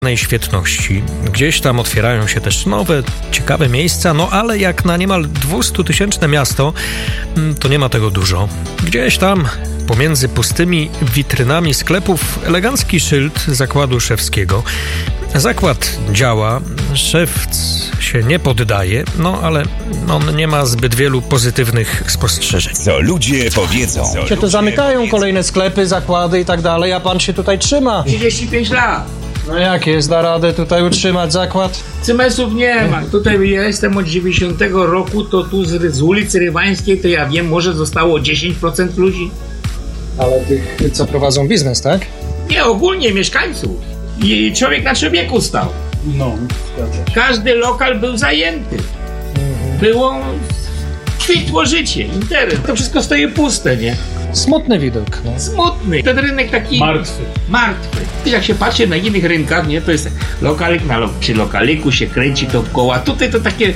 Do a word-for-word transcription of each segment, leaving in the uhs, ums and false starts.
świetności. Gdzieś tam otwierają się też nowe, ciekawe miejsca, no ale jak na niemal dwustutysięczne miasto, to nie ma tego dużo. Gdzieś tam pomiędzy pustymi witrynami sklepów elegancki szyld zakładu szewskiego. Zakład działa, szewc się nie poddaje, no ale on nie ma zbyt wielu pozytywnych spostrzeżeń. Co ludzie powiedzą. Co się to zamykają powiedzą. Kolejne sklepy, zakłady i tak dalej, a pan się tutaj trzyma. trzydzieści pięć lat. No jak jest, da radę tutaj utrzymać zakład? Cymesów nie ma. Tutaj ja jestem od dziewięćdziesiątego roku, to tu z, z ulicy Rywańskiej, to ja wiem, może zostało dziesięć procent ludzi. Ale tych, co prowadzą biznes, tak? Nie, ogólnie mieszkańców. I człowiek na człowieku stał. No, zgadza się. Każdy lokal był zajęty. Było... kwitło życie, interes. To wszystko stoi puste, nie? Smutny widok. No. Smutny. Ten rynek taki... Martwy. Martwy. Jak się patrzy na innych rynkach, nie? To jest lokalik na lo- przy lokaliku się kręci dookoła. Tutaj to takie...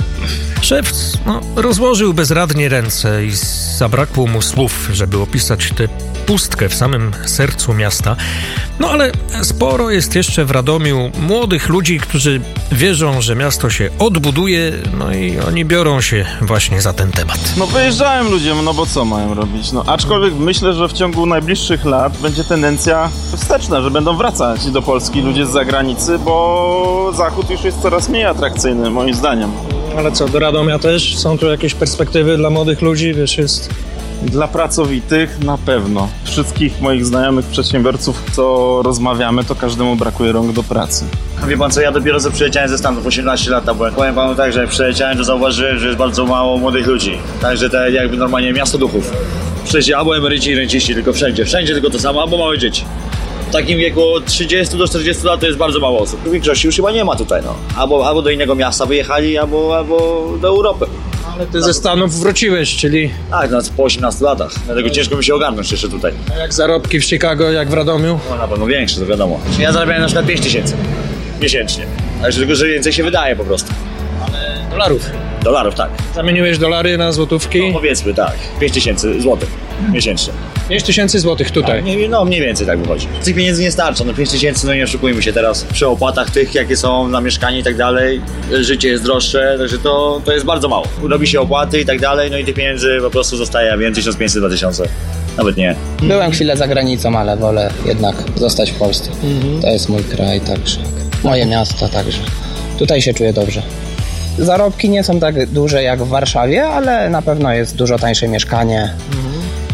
Szewc no, rozłożył bezradnie ręce i zabrakło mu słów, żeby opisać tę pustkę w samym sercu miasta. No ale sporo jest jeszcze w Radomiu młodych ludzi, którzy wierzą, że miasto się odbuduje, no i oni biorą się właśnie za ten temat. No wyjeżdżają ludzie, no bo co mają robić? No aczkolwiek myślę, że w ciągu najbliższych lat będzie tendencja wsteczna, że będą wracać do Polski ludzie z zagranicy, bo Zachód już jest coraz mniej atrakcyjny, moim zdaniem. Ale co, do Radomia też? Są tu jakieś perspektywy dla młodych ludzi? Wiesz, jest... Dla pracowitych na pewno. Wszystkich moich znajomych przedsiębiorców, co rozmawiamy, to każdemu brakuje rąk do pracy. Wie pan co, ja dopiero co przyjechałem ze Stanów, osiemnaście lat byłem. Powiem panu tak, że jak przyjechałem, to zauważyłem, że jest bardzo mało młodych ludzi. Także to jakby normalnie miasto duchów. Przecież albo emeryci i renciści, tylko wszędzie. Wszędzie tylko to samo, albo małe dzieci. W takim wieku od trzydziestu do czterdziestu lat to jest bardzo mało osób. W większości już chyba nie ma tutaj, no. Albo, albo do innego miasta wyjechali, albo, albo do Europy. Ale ty ze Stanów wróciłeś, czyli... Tak, no, po osiemnastu latach. Dlatego ciężko mi się ogarnąć jeszcze tutaj. A jak zarobki w Chicago, jak w Radomiu? No na pewno większe, to wiadomo. Ja zarabiałem na przykład pięć tysięcy miesięcznie. Także tylko, że więcej się wydaje po prostu. Ale dolarów? Dolarów, tak. Zamieniłeś dolary na złotówki? No powiedzmy, tak. pięć tysięcy złotych miesięcznie. pięć tysięcy złotych tutaj? Tak, no mniej więcej tak wychodzi. Tych pieniędzy nie starcza, no pięć tysięcy, no nie oszukujmy się teraz. Przy opłatach tych, jakie są na mieszkanie i tak dalej, życie jest droższe, także to, to jest bardzo mało. Robi się opłaty i tak dalej, no i tych pieniędzy po prostu zostaje, ja wiem, tysiąc pięćset, dwa tysiące. Nawet nie. Byłem chwilę za granicą, ale wolę jednak zostać w Polsce. Mhm. To jest mój kraj, także moje miasto, także tutaj się czuję dobrze. Zarobki nie są tak duże jak w Warszawie, ale na pewno jest dużo tańsze mieszkanie, mhm.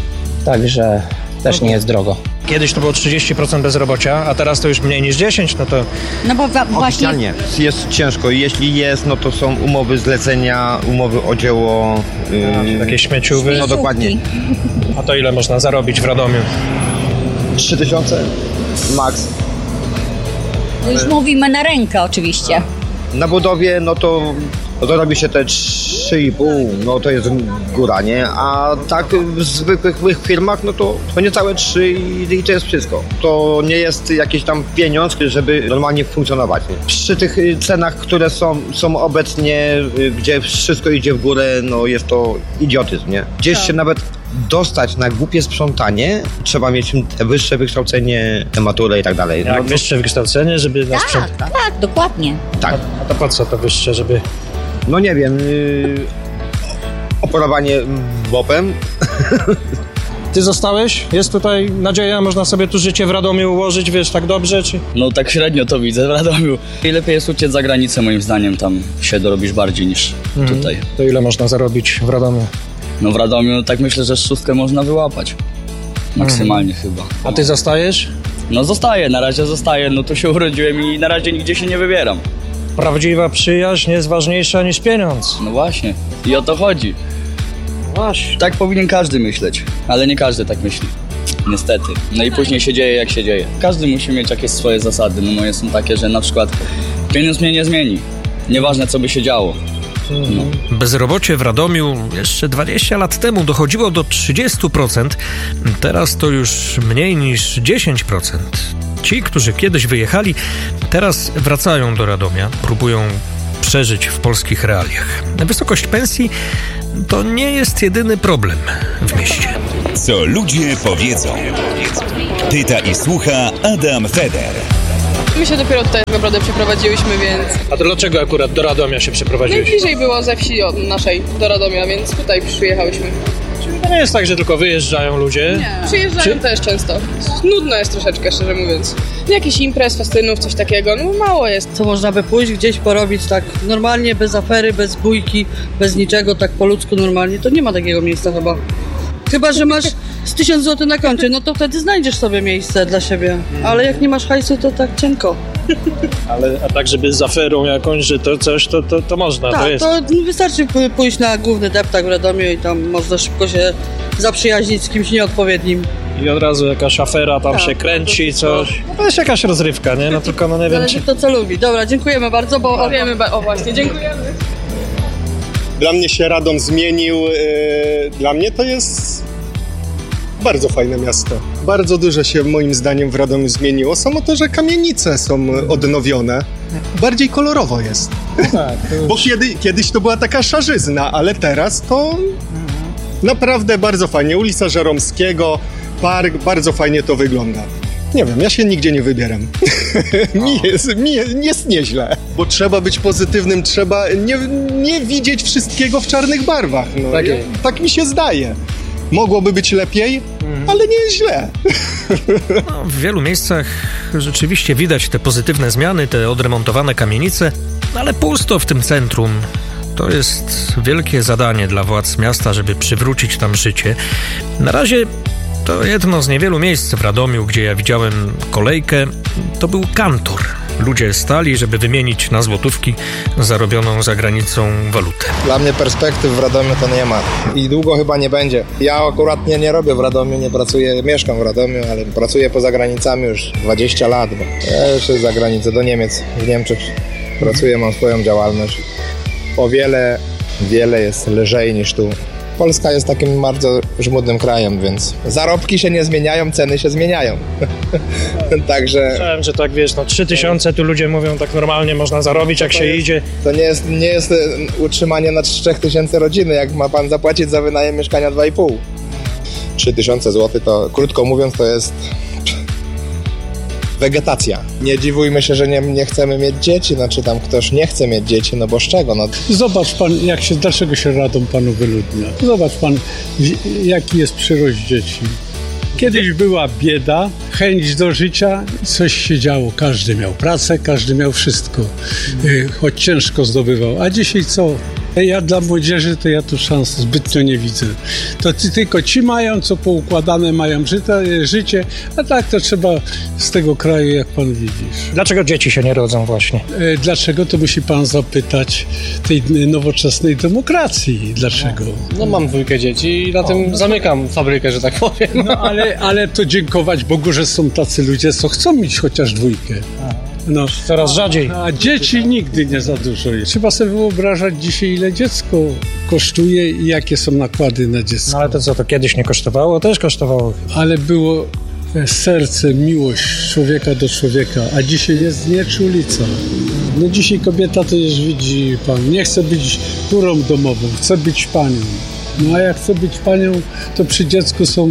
Także też nie jest drogo. Kiedyś to było trzydzieści procent bezrobocia, a teraz to już mniej niż dziesięć, no to... No bo wa- właśnie... Oficjalnie jest ciężko. Jeśli jest, no to są umowy zlecenia, umowy o dzieło... Yy, takie śmieciowe. No dokładnie. A to ile można zarobić w Radomiu? trzy tysiące max. No już mówimy na rękę oczywiście. Na budowie, no to, no to robi się te trzy i pół, no to jest góra, nie? A tak w zwykłych firmach, no to, to niecałe trzy i, i to jest wszystko. To nie jest jakiś tam pieniądz, żeby normalnie funkcjonować, nie? Przy tych cenach, które są, są obecnie, gdzie wszystko idzie w górę, no jest to idiotyzm, nie? Gdzieś się nawet dostać na głupie sprzątanie, trzeba mieć te wyższe wykształcenie, te maturę i tak dalej. Jak no, wyższe wykształcenie, żeby na Tak, sprzątać? tak, dokładnie. Tak. A, a to po co to wyższe, żeby... No nie wiem, yy, operowanie wopem. Ty zostałeś? Jest tutaj nadzieja? Można sobie tu życie w Radomiu ułożyć, wiesz, tak dobrze, czy... No tak średnio to widzę w Radomiu. I lepiej jest uciec za granicę, moim zdaniem, tam się dorobisz bardziej niż mhm. tutaj. To ile można zarobić w Radomiu? No w Radomiu tak myślę, że szóstkę można wyłapać. Maksymalnie mhm. chyba. A ty zostajesz? No zostaję, na razie zostaję, no tu się urodziłem i na razie nigdzie się nie wybieram. Prawdziwa przyjaźń jest ważniejsza niż pieniądz. No właśnie, i o to chodzi. Właśnie. Tak powinien każdy myśleć, ale nie każdy tak myśli. Niestety. No i później się dzieje jak się dzieje. Każdy musi mieć jakieś swoje zasady. No moje są takie, że na przykład pieniądz mnie nie zmieni. Nieważne co by się działo. No. Bezrobocie w Radomiu jeszcze dwadzieścia lat temu dochodziło do trzydzieści procent. Teraz to już mniej niż dziesięć procent. Ci, którzy kiedyś wyjechali, teraz wracają do Radomia, próbują przeżyć w polskich realiach. Wysokość pensji to nie jest jedyny problem w mieście. Co ludzie powiedzą. Pyta i słucha Adam Feder. My się dopiero tutaj tak naprawdę przeprowadziłyśmy, więc... A to dlaczego akurat do Radomia się przeprowadziłeś? Najbliżej było ze wsi od naszej do Radomia, więc tutaj przyjechałyśmy. Czyli to nie jest tak, że tylko wyjeżdżają ludzie? Nie, przyjeżdżają Czy... też często. Nudno jest troszeczkę, szczerze mówiąc. Jakichś imprez, festynów, coś takiego, no mało jest. Co można by pójść, gdzieś porobić tak normalnie, bez afery, bez bójki, bez niczego, tak po ludzku normalnie, to nie ma takiego miejsca chyba. Chyba że masz z tysiąc złotych na koncie, no to wtedy znajdziesz sobie miejsce dla siebie. Ale jak nie masz hajsu, to tak cienko. Ale a tak, żeby z aferą jakąś, że to coś, to, to, to można, tak, to jest. to wystarczy pójść na główny deptak w Radomiu i tam można szybko się zaprzyjaźnić z kimś nieodpowiednim. I od razu jakaś afera tam tak, się kręci, coś. No to jest jakaś rozrywka, nie? No tylko no nie wiem, czy... to co lubi. Dobra, dziękujemy bardzo, bo... O, wiemy, o właśnie, dziękujemy. Dla mnie się Radom zmienił. Dla mnie to jest bardzo fajne miasto. Bardzo dużo się moim zdaniem w Radomiu zmieniło. Samo to, że kamienice są odnowione. Bardziej kolorowo jest. Tak, już... Bo kiedy, kiedyś to była taka szarzyzna, ale teraz to naprawdę bardzo fajnie. Ulica Żeromskiego, park, bardzo fajnie to wygląda. Nie wiem, ja się nigdzie nie wybieram. mi, jest, mi jest nieźle. Bo trzeba być pozytywnym, trzeba nie, nie widzieć wszystkiego w czarnych barwach. No. Tak, ja, tak mi się zdaje. Mogłoby być lepiej, mhm. ale nie jest źle. No, w wielu miejscach rzeczywiście widać te pozytywne zmiany, te odremontowane kamienice, ale pusto w tym centrum. To jest wielkie zadanie dla władz miasta, żeby przywrócić tam życie. Na razie to jedno z niewielu miejsc w Radomiu, gdzie ja widziałem kolejkę, to był kantor. Ludzie stali, żeby wymienić na złotówki zarobioną za granicą walutę. Dla mnie perspektyw w Radomiu to nie ma i długo chyba nie będzie. Ja akurat nie, nie robię w Radomiu, nie pracuję, mieszkam w Radomiu, ale pracuję poza granicami już dwadzieścia lat, bo ja jeszcze za granicę, do Niemiec, w Niemczech pracuję, mam swoją działalność. O wiele, wiele jest lżej niż tu. Polska jest takim bardzo żmudnym krajem, więc zarobki się nie zmieniają, ceny się zmieniają. Także... Słyszałem, że tak wiesz, no trzy tysiące tu ludzie mówią tak normalnie można zarobić, jak to się jest, idzie. To nie jest, nie jest utrzymanie na trzy tysiące rodziny, jak ma pan zapłacić za wynajem mieszkania dwa i pół. trzy tysiące złotych to, krótko mówiąc, to jest wegetacja. Nie dziwujmy się, że nie, nie chcemy mieć dzieci, znaczy tam ktoś nie chce mieć dzieci, no bo z czego? No. Zobacz pan, jak się, dlaczego się Radom panu wyludnia. Zobacz pan, jaki jest przyrost dzieci. Kiedyś była bieda, chęć do życia, coś się działo. Każdy miał pracę, każdy miał wszystko, choć ciężko zdobywał. A dzisiaj co? Ja dla młodzieży to ja tu szans zbytnio nie widzę. To ci, tylko ci mają, co poukładane mają życie, życie, a tak to trzeba z tego kraju, jak pan widzisz. Dlaczego dzieci się nie rodzą właśnie? Dlaczego? To musi pan zapytać tej nowoczesnej demokracji. Dlaczego? No, no mam dwójkę dzieci i na o, tym no zamykam fabrykę, że tak powiem. No ale, ale to dziękować Bogu, że są tacy ludzie, co chcą mieć chociaż dwójkę. No, coraz rzadziej. A, a dzieci nigdy nie za dużo. Trzeba sobie wyobrażać dzisiaj, ile dziecko kosztuje i jakie są nakłady na dziecko. No ale to co, to kiedyś nie kosztowało? Też kosztowało. Ale było serce, miłość człowieka do człowieka, a dzisiaj jest znieczulica. No dzisiaj kobieta to już widzi pan, nie chce być kurą domową, chce być panią. No a jak chce być panią, to przy dziecku są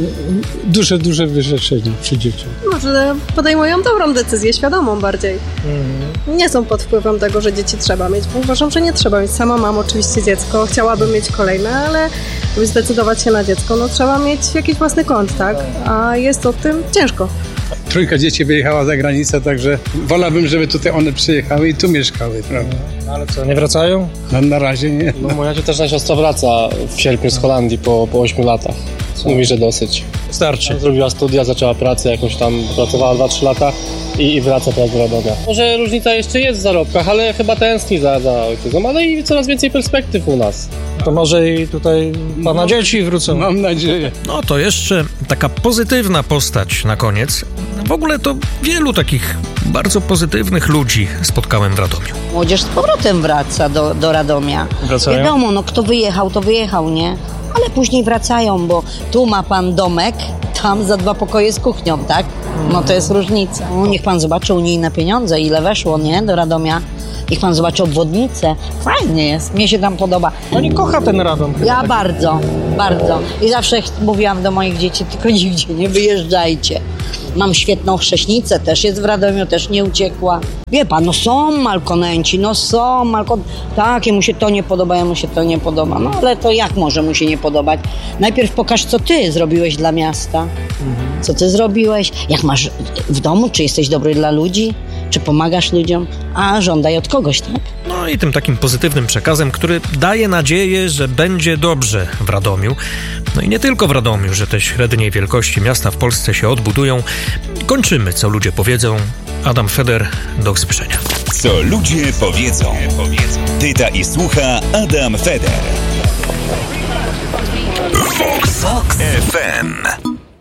duże, duże wyrzeczenia przy dzieciach. Może podejmują dobrą decyzję, świadomą bardziej. Mhm. Nie są pod wpływem tego, że dzieci trzeba mieć, bo uważam, że nie trzeba mieć. Sama mam oczywiście dziecko, chciałabym mieć kolejne, ale żeby zdecydować się na dziecko, no trzeba mieć jakiś własny kąt, tak? A jest o tym ciężko. Trójka dzieci wyjechała za granicę, także wolałbym, żeby tutaj one przyjechały i tu mieszkały, prawda? No ale co, nie wracają? No, na razie nie. No, moja cioteczna siostra wraca w sierpniu z Holandii po, po ośmiu latach. Mówi, że dosyć. Starczy. Zrobiła studia, zaczęła pracę, jakąś tam pracowała dwa trzy lata i, i wraca teraz do Radomia. Może różnica jeszcze jest w zarobkach, ale chyba tęskni za, za ojczyzną, ale i coraz więcej perspektyw u nas. To może i tutaj pana no, dzieci wrócą. Mam nadzieję. No to jeszcze taka pozytywna postać na koniec. W ogóle to wielu takich bardzo pozytywnych ludzi spotkałem w Radomiu. Młodzież z powrotem wraca do, do Radomia. Wracają? Wiadomo, no kto wyjechał, to wyjechał, nie? Ale później wracają, bo tu ma pan domek, tam za dwa pokoje z kuchnią, tak? No to jest różnica. No, niech pan zobaczy unijne pieniądze, ile weszło, nie? Do Radomia. Niech pan zobaczy obwodnicę. Fajnie jest, mnie się tam podoba. Pani kocha ten Radom. Ja bardzo, bardzo. I zawsze mówiłam do moich dzieci, tylko nigdzie nie wyjeżdżajcie. Mam świetną chrześnicę, też jest w Radomiu, też nie uciekła. Wie pan, no są malkonenci, no są malkon... Tak, jemu się to nie podoba, jemu się to nie podoba. No ale to jak może mu się nie podobać? Najpierw pokaż, co ty zrobiłeś dla miasta. Co ty zrobiłeś? Jak masz w domu? Czy jesteś dobry dla ludzi? Czy pomagasz ludziom? A żądaj od kogoś, tak? No i tym takim pozytywnym przekazem, który daje nadzieję, że będzie dobrze w Radomiu. No i nie tylko w Radomiu, że te średniej wielkości miasta w Polsce się odbudują. Kończymy, co ludzie powiedzą. Adam Feder, do usłyszenia. Co ludzie powiedzą. Pyta i słucha Adam Feder. Vox F M.